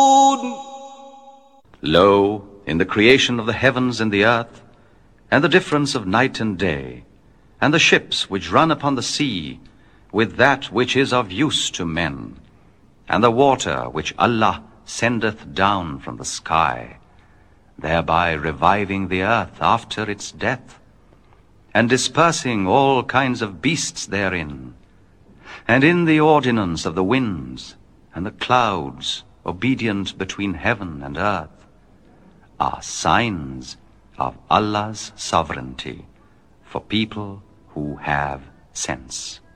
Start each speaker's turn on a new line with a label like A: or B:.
A: Lo, in the creation of the heavens and the earth, and the difference of night and day, and the ships which run upon the sea, with that which is of use to men, and the water which Allah sendeth down from the sky, thereby reviving the earth after its death, and dispersing all kinds of beasts therein, and in the ordinance of the winds and the clouds obedient between heaven and earth, are signs of Allah's sovereignty for people who have sense.